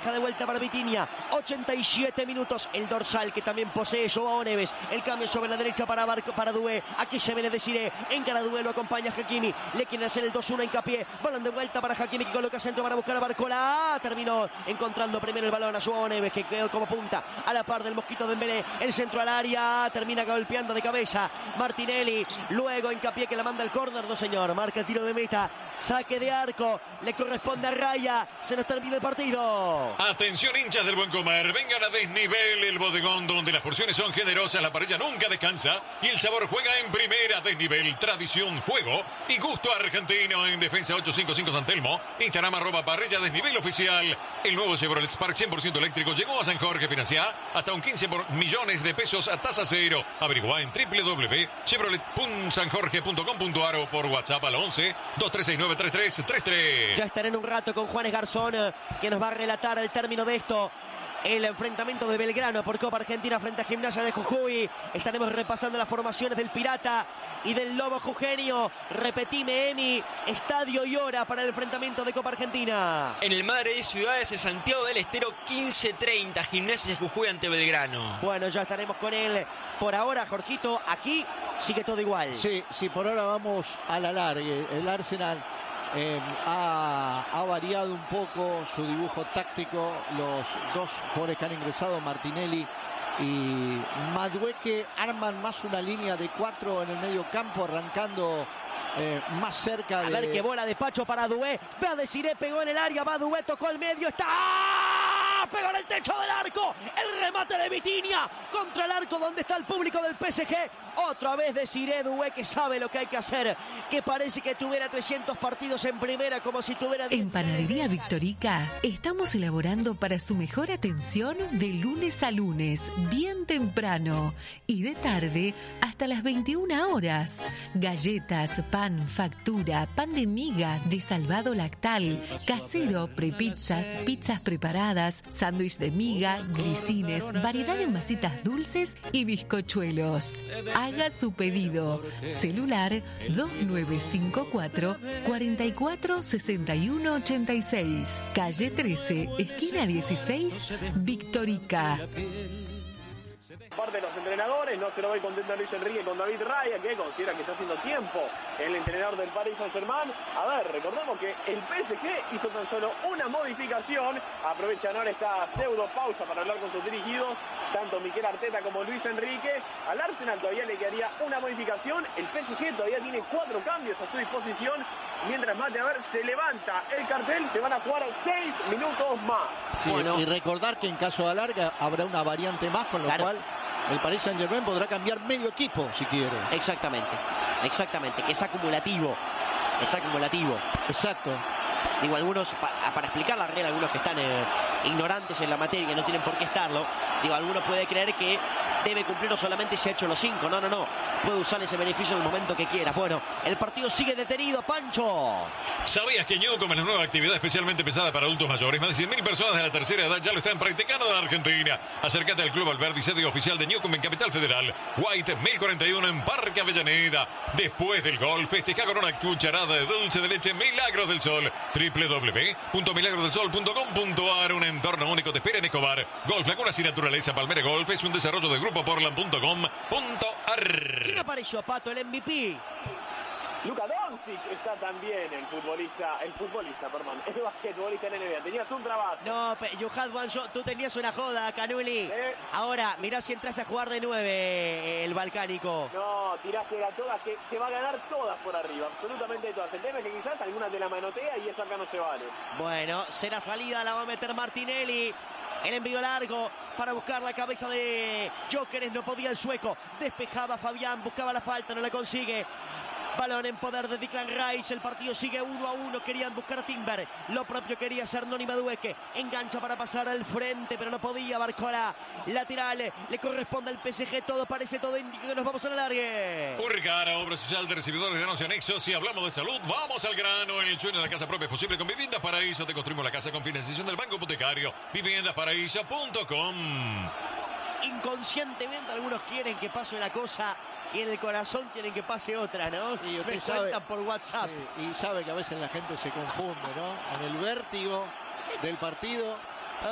bandeja de vuelta para Vitinha. 87 minutos. El dorsal que también posee Joao Neves. El cambio sobre la derecha para Doué. Aquí se viene Desiré. Encara Doué, lo acompaña Hakimi. Le quieren hacer el 2-1 hincapié. Balón de vuelta para Hakimi que coloca centro para buscar a Barcola. Terminó encontrando primero el balón a Joao Neves que quedó como punta a la par del Mosquito Dembélé. El centro al área. Termina golpeando de cabeza Martinelli. Luego hincapié que la manda al córner. No señor. Marca el tiro de meta. Saque de arco. Le corresponde a Raya. Se nos termina el partido. Atención hinchas del buen comer. Vengan a Desnivel, el bodegón donde las porciones son generosas, la parrilla nunca descansa y el sabor juega en primera. Desnivel, tradición, juego y gusto argentino. En Defensa 855 San Telmo. Instagram @parrilla Desnivel oficial. El nuevo Chevrolet Spark 100% eléctrico llegó a San Jorge. Financia hasta un 15 millones de pesos a tasa cero. Averigua en www.chevrolet.sanjorge.com.ar o por WhatsApp al 11 2369 3333. Ya estaré en un rato con Juanes Garzón, que nos va a relatar el término de esto. El enfrentamiento de Belgrano por Copa Argentina frente a Gimnasia de Jujuy. Estaremos repasando las formaciones del Pirata y del Lobo Jujeño. Repetime, Emi, estadio y hora para el enfrentamiento de Copa Argentina. En el Madre de Ciudades, en Santiago del Estero, 15:30, Gimnasia de Jujuy ante Belgrano. Bueno, ya estaremos con él. Por ahora, Jorgito, aquí sigue todo igual. Sí, por ahora vamos a la larga. El Arsenal ha variado un poco su dibujo táctico. Los dos jugadores que han ingresado, Martinelli y Madueque, arman más una línea de 4 en el medio campo, arrancando más cerca de... A ver qué bola de Pacho para Doué. Ve a Desiré, pegó en el área, va Doué, tocó el medio, está... Pegó en el techo del arco. El remate de Vitinha contra el arco donde está el público del PSG. Otra vez Desiré Doué, que sabe lo que hay que hacer. Que parece que tuviera 300 partidos en primera, como si tuviera... En Panadería Victorica estamos elaborando para su mejor atención de lunes a lunes, bien temprano, y de tarde hasta las 21 horas. Galletas, pan, factura, pan de miga, de salvado lactal, casero, prepizzas, pizzas preparadas, sándwich de miga, grisines, variedad de masitas dulces y bizcochuelos. Haga su pedido. Celular 2954 44 61 86. Calle 13, esquina 16, Victorica. Parte de los entrenadores, no se lo ve contento Luis Enrique con David Raya, que considera que está haciendo tiempo el entrenador del Paris Saint-Germain. A ver, recordemos que el PSG hizo tan solo una modificación. Aprovechan ahora esta pseudo pausa para hablar con sus dirigidos, tanto Mikel Arteta como Luis Enrique. Al Arsenal todavía le quedaría una modificación. El PSG todavía tiene 4 cambios a su disposición. Mientras más de a ver, se levanta el cartel, se van a jugar 6 minutos más. Sí, bueno. Y recordar que en caso de alarga habrá una variante más, con lo cual el Paris Saint-Germain podrá cambiar medio equipo si quiere. Exactamente, que es acumulativo. Exacto. Digo, algunos, para explicar la regla, algunos que están ignorantes en la materia, que no tienen por qué estarlo, digo, alguno puede creer que debe cumplirlo solamente si ha hecho los 5. No. Puede usar ese beneficio en el momento que quiera. Bueno, el partido sigue detenido, Pancho. ¿Sabías que Newcom es la nueva actividad especialmente pesada para adultos mayores? Más de 100.000 personas de la tercera edad ya lo están practicando en Argentina. Acércate al Club Alberdi, sede oficial de Newcom en Capital Federal. White 1041 en Parque Avellaneda. Después del gol, festeja con una cucharada de dulce de leche Milagros del Sol. www.milagrosdelsol.com.ar. Un entorno único te espera en Escobar. Golf Lagunas y Naturaleza Palmera Golf es un desarrollo de Grupo Portland.com.ar. ¿Quién apareció, Pato, el MVP? Luka Doncic está también el futbolista, el basquetbolista en NBA. Tenías un trabajo. No, you had one shot. Tú tenías una joda, Canuli. Ahora, mirá si entras a jugar de 9, el balcánico. No, tiraste la todas, que se va a ganar todas por arriba, absolutamente todas. El tema es que quizás alguna te la manotea y eso acá no se vale. Bueno, será salida, la va a meter Martinelli. El envío largo para buscar la cabeza de Jóqueres, no podía el sueco. Despejaba Fabián, buscaba la falta, no la consigue. Balón en poder de Declan Rice. El partido sigue 1-1. Querían buscar a Timber. Lo propio quería hacer Noni Madueque. Engancha para pasar al frente, pero no podía. Barcola. Lateral. Le corresponde al PSG. Todo parece, todo indica que nos vamos a la largue. Urcara, obra social de recibidores de Ganancia Anexo. Si hablamos de salud, vamos al grano. En el sueño de la casa propia es posible con Viviendas Paraíso. Te construimos la casa con financiación del Banco Hipotecario. Viviendasparaíso.com. Inconscientemente algunos quieren que pase una cosa y en el corazón quieren que pase otra, ¿no? Y me cuentan por WhatsApp. Sí, y sabe que a veces la gente se confunde, ¿no? En el vértigo del partido